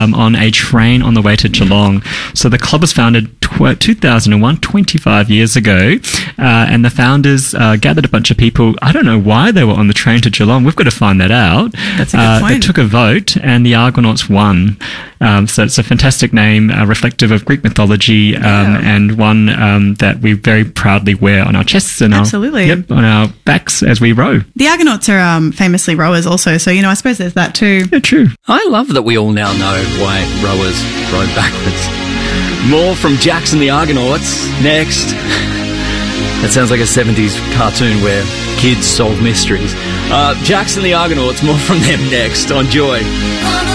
on a train on the way to Geelong. So the club was founded 2001, 25 years ago, and the founders gathered a bunch of people. I don't know why they were on the train to Geelong. We've got to find that out. That's a good point. They took a vote, and the Argonauts won. So it's a fantastic name, reflective of Greek mythology, and one that we very proudly wear on our chests and Absolutely. on our backs as we row. The Argonauts are famously rowers also, so, I suppose there's that too. Yeah, true. I love that we all now know why rowers row backwards. More from Jax and the Argonauts next. That sounds like a 70s cartoon where kids solve mysteries. Jax and the Argonauts, more from them next on Joy.